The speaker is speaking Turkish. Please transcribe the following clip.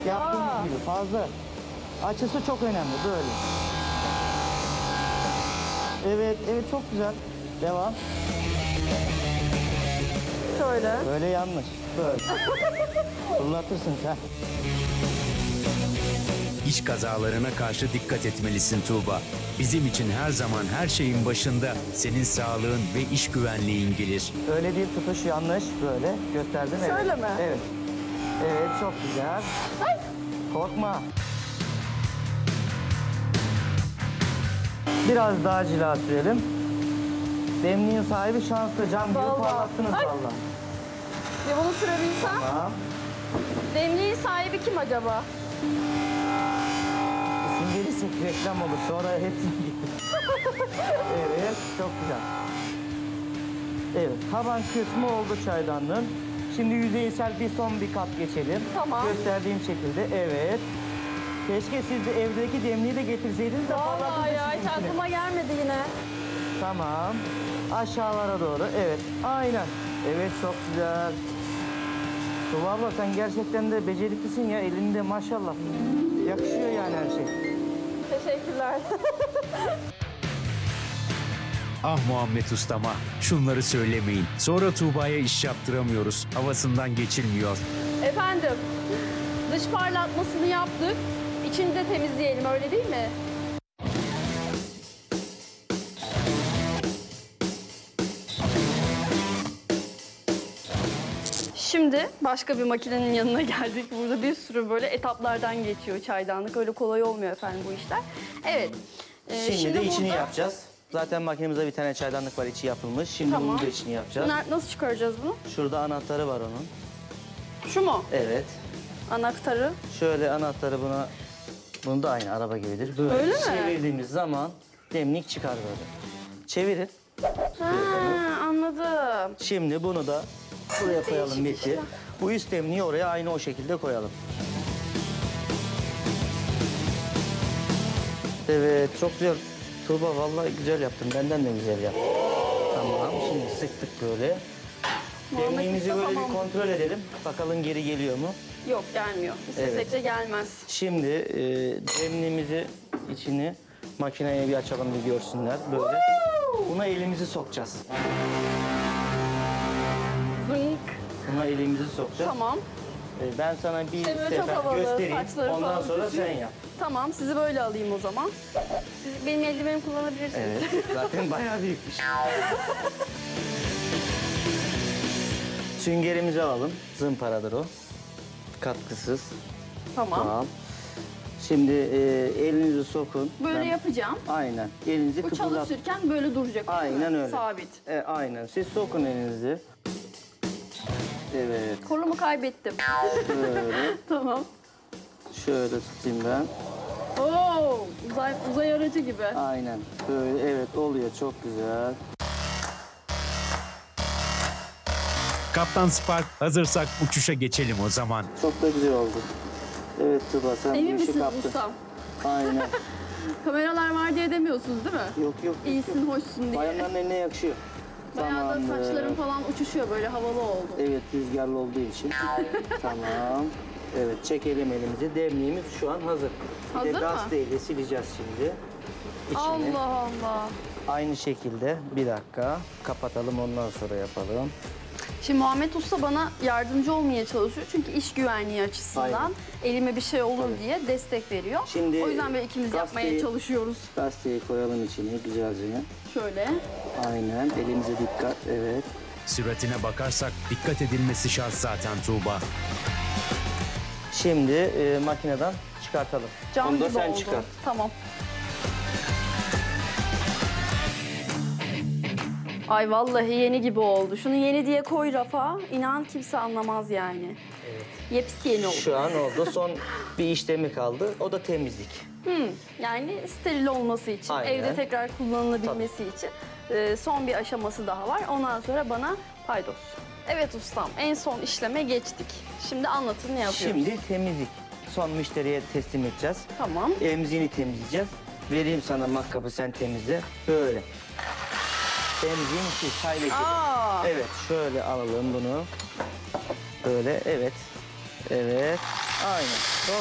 Yaptığımız gibi fazla. Açısı çok önemli böyle. Evet, evet çok güzel. Devam. Şöyle. Böyle yanlış. Böyle. Fırlatırsın sen. İş kazalarına karşı dikkat etmelisin Tuğba. Bizim için her zaman her şeyin başında senin sağlığın ve iş güvenliğin gelir. Öyle değil, tutuş yanlış. Böyle gösterdin. Şöyle evet. mi? Evet. Evet, çok güzel. Ay. Korkma. Biraz daha cila sürelim. Demliğin sahibi şanslı. Cam gibi Vallahi. parlattınız Ay. valla. Bir bunu sürebilsem. Tamam. Demliğin sahibi kim acaba? İsim verirsek reklam olur. Sonra hepsini evet, çok güzel. Evet, taban kısmı oldu çaydanlığın. Şimdi yüzeysel son bir kat geçelim. Tamam. Gösterdiğim şekilde, evet. Keşke siz de evdeki demliği de getirseydiniz de Vallahi parlatırdınız ya hiç sizinkini. aklıma gelmedi yine. Tamam. Aşağılara doğru, evet. Aynen. Evet, çok güzel. Tuğba abla sen gerçekten de beceriklisin ya. Elinde maşallah. Yakışıyor yani her şey. Teşekkürler. Ah Muhammed Ustama, şunları söylemeyin. Sonra Tuğba'ya iş yaptıramıyoruz. Havasından geçilmiyor. Efendim, dış parlatmasını yaptık. İçini de temizleyelim, öyle değil mi? Şimdi başka bir makinenin yanına geldik. Burada bir sürü böyle etaplardan geçiyor çaydanlık. Öyle kolay olmuyor efendim bu işler. Evet. Şimdi de içini burada- yapacağız. Zaten makinemizde bir tane çaydanlık var, içi yapılmış. Şimdi Tamam. bunun da içini yapacağız. Nasıl çıkaracağız bunu? Şurada anahtarı var onun. Şu mu? Evet. Anahtarı. Şöyle anahtarı bunu da aynı araba gibidir. Böyle Öyle mi? çevirdiğimiz zaman demlik çıkar böyle. Çevirin. Ha, anladım. Şimdi bunu da buraya koyalım, bitti. Bu üst demliği oraya aynı o şekilde koyalım. Evet, çok güzel. Tuğba vallahi güzel yaptın. Benden de güzel yaptın. Tamam, şimdi sıktık böyle. Demliğimizi Usta, böyle tamam. bir kontrol edelim. Bakalım geri geliyor mu? Yok, gelmiyor. İstesek Evet. de gelmez. Şimdi demliğimizi içini makineye bir açalım bir görsünler böyle. Buna elimizi sokacağız. Zınk. Buna elimizi sokacağız. Tamam. Ben sana bir İşte böyle çok sefer havalı, göstereyim. saçları Ondan falan sonra tutuyor. sen yap. Tamam, sizi böyle alayım o zaman. Siz benim eldivenimi kullanabilirsiniz. Evet. Zaten bayağı büyükmüş. Süngerimizi alalım. Zımparadır o. Katkısız. Tamam. Tamam. Şimdi elinizi sokun. Böyle yapacağım. Aynen. Elinizi Bu kıpırdat. çalışırken böyle duracak. değil mi? Aynen öyle. Sabit. Aynen. Siz sokun elinizi. Evet. Kolumu kaybettim. Böyle. Tamam. Şöyle tutayım ben. Oo, uzay aracı gibi. Aynen. Böyle. Evet oluyor. Çok güzel. Kaptan Spark, hazırsak uçuşa geçelim o zaman. Çok da güzel oldu. Evet Tuba sen Emin bu işi misiniz kaptın. ustam? Aynen. Kameralar var diye demiyorsunuz değil mi? Yok yok. İyisin, hoşsun diye. Bayanların eline yakışıyor. Bayağı da Tamamdır. saçlarım falan uçuşuyor, böyle havalı oldu. Evet rüzgarlı olduğu için. Tamam. Evet çekelim elimizi. Demliğimiz şu an hazır. Hazır Bir de mı? gazeteyle sileceğiz şimdi. İçini. Allah Allah. Aynı şekilde bir dakika kapatalım ondan sonra yapalım. Şimdi Muhammed Usta bana yardımcı olmaya çalışıyor. Çünkü iş güvenliği açısından Aynen. elime bir şey olur Tabii. diye destek veriyor. Şimdi O yüzden böyle ikimiz yapmaya gazeteyi- çalışıyoruz. Gazeteyi koyalım içine güzelce. Şöyle. Aynen elimize dikkat. Evet. Süratine bakarsak dikkat edilmesi şart zaten Tuğba. Şimdi makineden çıkartalım. Cam Onu da gibi sen oldu. çıkart. Tamam. Ay vallahi yeni gibi oldu. Şunu yeni diye koy rafa. İnan kimse anlamaz yani. Evet. Yepyeni oldu. Şu an oldu. Son bir işlemi kaldı. O da temizlik. Yani steril olması için, Aynen. evde tekrar kullanılabilmesi için son bir aşaması daha var. Ondan sonra bana paydos. Evet ustam, en son işleme geçtik. Şimdi anlatın ne yapıyoruz? Şimdi temizlik. Son müşteriye teslim edeceğiz. Tamam. Emziğini temizleyeceğiz. Vereyim sana matkabı sen temizle. Böyle. Emziğin içi çay lekesi. Aa, Evet şöyle alalım bunu. Böyle evet. Evet. Aynen. Çok